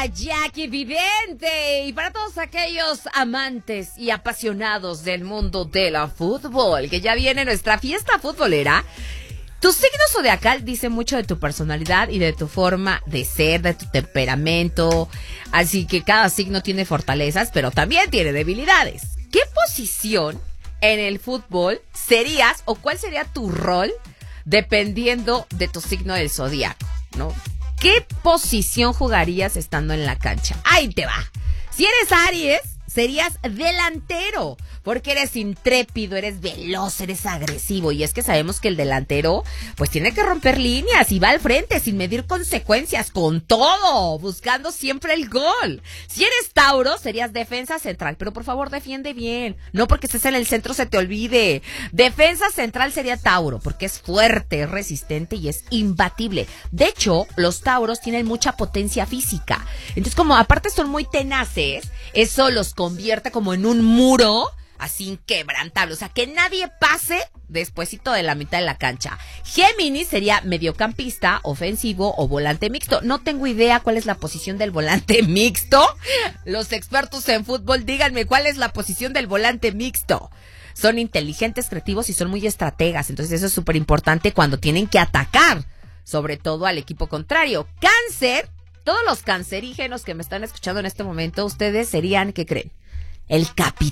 Jackie Vidente. Y para todos aquellos amantes y apasionados del mundo de la fútbol, que ya viene nuestra fiesta futbolera. Tu signo zodiacal dice mucho de tu personalidad y de tu forma de ser, de tu temperamento. Así que cada signo tiene fortalezas, pero también tiene debilidades. ¿Qué posición en el fútbol serías o cuál sería tu rol dependiendo de tu signo del zodiaco, ¿no? ¿Qué posición jugarías estando en la cancha? Ahí te va. Si eres Aries, serías delantero, porque eres intrépido, eres veloz, eres agresivo. Y es que sabemos que el delantero, pues tiene que romper líneas y va al frente sin medir consecuencias, con todo, buscando siempre el gol. Si eres Tauro, serías defensa central, pero por favor defiende bien. No porque estés en el centro se te olvide. Defensa central sería Tauro, porque es fuerte, es resistente y es imbatible. De hecho, los Tauros tienen mucha potencia física. Entonces, como aparte son muy tenaces, eso los convierte como en un muro así inquebrantable, o sea, que nadie pase despuesito de la mitad de la cancha. Géminis sería mediocampista, ofensivo o volante mixto. No tengo idea cuál es la posición del volante mixto. Los expertos en fútbol, díganme cuál es la posición del volante mixto. Son inteligentes, creativos y son muy estrategas, entonces eso es súper importante cuando tienen que atacar, sobre todo al equipo contrario. Cáncer, todos los cancerígenos que me están escuchando en este momento, ustedes serían, ¿qué creen? El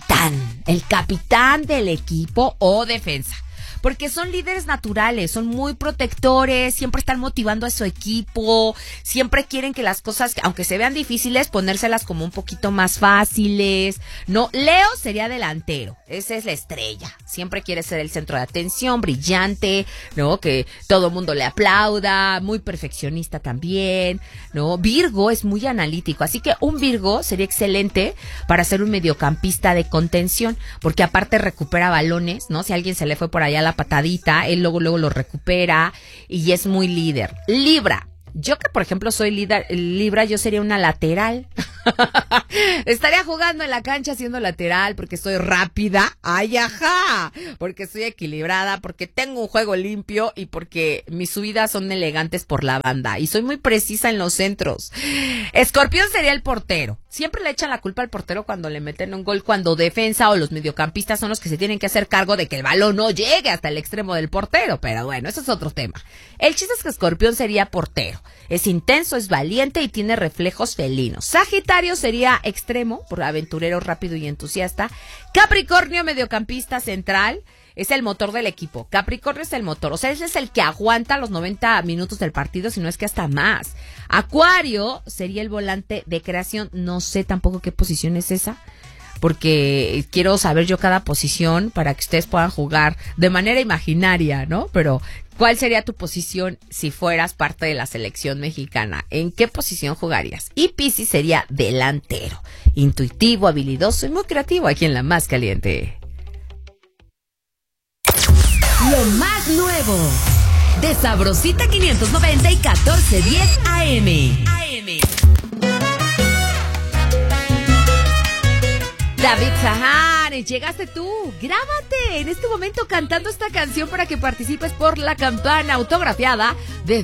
capitán del equipo o defensa. Porque son líderes naturales, son muy protectores, siempre están motivando a su equipo, siempre quieren que las cosas, aunque se vean difíciles, ponérselas como un poquito más fáciles. No, Leo sería delantero, esa es la estrella, siempre quiere ser el centro de atención, brillante, ¿no? Que todo el mundo le aplauda, muy perfeccionista también, ¿no? Virgo es muy analítico, así que un Virgo sería excelente para ser un mediocampista de contención, porque aparte recupera balones, ¿no? Si a alguien se le fue por allá la patadita, él luego lo recupera y es muy líder. Libra, yo que por ejemplo soy Libra, yo sería una lateral. Estaría jugando en la cancha siendo lateral porque soy rápida, ay ajá, porque soy equilibrada, porque tengo un juego limpio y porque mis subidas son elegantes por la banda y soy muy precisa en los centros. Escorpión sería el portero. Siempre le echan la culpa al portero cuando le meten un gol, cuando defensa o los mediocampistas son los que se tienen que hacer cargo de que el balón no llegue hasta el extremo del portero, pero bueno, eso es otro tema. El chiste es que Escorpión sería portero. Es intenso, es valiente y tiene reflejos felinos. Sagitario sería extremo, por aventurero, rápido y entusiasta. Capricornio, mediocampista central, es el motor del equipo. Capricornio es el motor, o sea, ese es el que aguanta los 90 minutos del partido, si no es que hasta más. Acuario sería el volante de creación, no sé tampoco qué posición es esa, porque quiero saber yo cada posición para que ustedes puedan jugar de manera imaginaria, ¿no? Pero ¿cuál sería tu posición si fueras parte de la selección mexicana? ¿En qué posición jugarías? Y Piscis sería delantero, intuitivo, habilidoso y muy creativo aquí en La Más Caliente. Lo más nuevo de Sabrosita 590 y 1410 AM. David Sahares, llegaste tú. Grábate en este momento cantando esta canción para que participes por la campana autografiada de